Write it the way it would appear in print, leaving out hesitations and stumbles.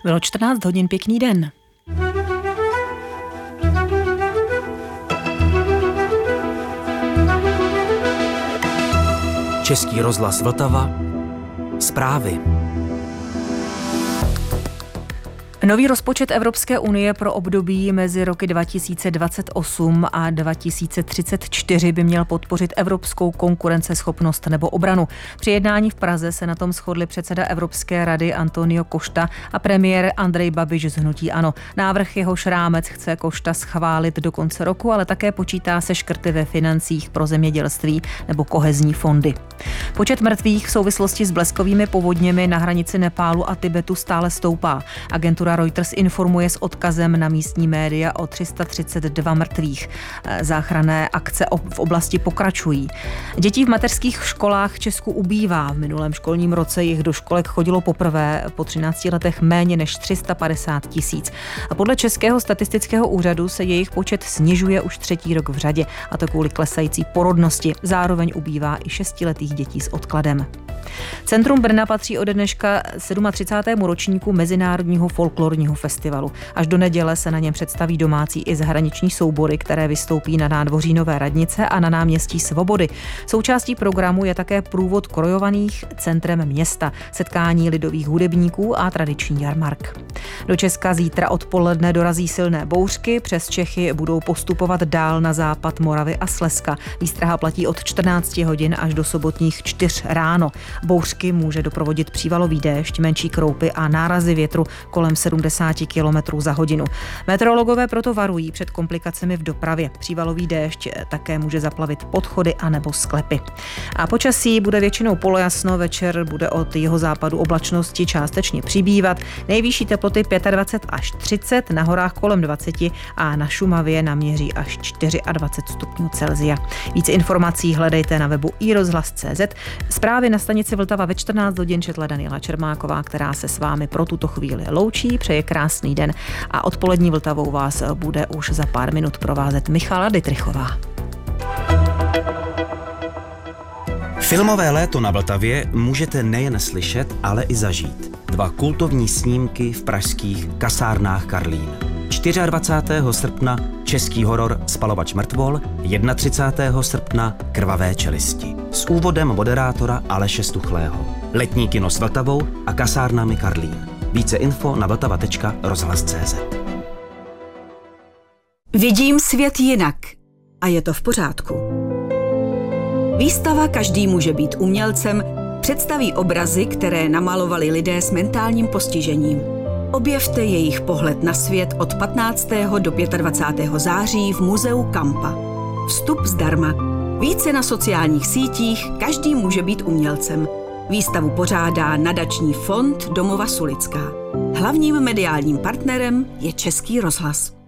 Bylo 14 hodin, pěkný den. Český rozhlas Vltava. Zprávy. Nový rozpočet Evropské unie pro období mezi roky 2028 a 2034 by měl podpořit evropskou konkurenceschopnost nebo obranu. Při jednání v Praze se na tom shodli předseda Evropské rady Antonio Costa a premiér Andrej Babiš z hnutí ANO. Návrh jehož rámec chce Costa schválit do konce roku, ale také počítá se škrty ve financích pro zemědělství nebo kohezní fondy. Počet mrtvých v souvislosti s bleskovými povodněmi na hranici Nepálu a Tibetu stále stoupá. Agentura Reuters informuje s odkazem na místní média o 332 mrtvých. Záchranné akce v oblasti pokračují. Dětí v mateřských školách v Česku ubývá. V minulém školním roce jich do školek chodilo poprvé po 13 letech méně než 350 000. A podle Českého statistického úřadu se jejich počet snižuje už třetí rok v řadě, a to kvůli klesající porodnosti. Zároveň ubývá i 6letých dětí s odkladem. Centrum Brna patří ode dneška 37. ročníku Mezinárodního folklorního festivalu. Až do neděle se na něm představí domácí i zahraniční soubory, které vystoupí na nádvoří Nové radnice a na náměstí Svobody. Součástí programu je také průvod krojovaných centrem města, setkání lidových hudebníků a tradiční jarmark. Do Česka zítra odpoledne dorazí silné bouřky, přes Čechy budou postupovat dál na západ Moravy a Slezska. Výstraha platí od 14 hodin až do sobotních 4 ráno. Bouřky může doprovodit přívalový déšť, menší kroupy a nárazy větru kolem 70 km za hodinu. Meteorologové proto varují před komplikacemi v dopravě. Přívalový déšť také může zaplavit podchody anebo sklepy. A počasí bude většinou polojasno, večer bude od jihozápadu oblačnosti částečně přibývat. Nejvyšší teploty 25 až 30, na horách kolem 20 a na Šumavě naměří až 24 stupňů Celsia. Více informací hledejte na webu iRozhlas.cz. Zprávy na stanici Vltava ve 14 hodin četla Daniela Čermáková, která se s vámi pro tuto chvíli loučí. Přeje krásný den a odpolední Vltavou vás bude už za pár minut provázet Michala Dytrychová. Filmové léto na Vltavě můžete nejen slyšet, ale i zažít. 2 kultovní snímky v pražských kasárnách Karlín. 24. srpna český horor Spalovač mrtvol, 31. srpna Krvavé čelisti. S úvodem moderátora Aleše Stuchlého. Letní kino s Vltavou a kasárnami Karlín. Více info na vltava.rozhlas.cz. Vidím svět jinak a je to v pořádku. Výstava Každý může být umělcem představí obrazy, které namalovali lidé s mentálním postižením. Objevte jejich pohled na svět od 15. do 25. září v muzeu Kampa. Vstup zdarma. Více na sociálních sítích Každý může být umělcem. Výstavu pořádá nadační fond Domova Sulická. Hlavním mediálním partnerem je Český rozhlas.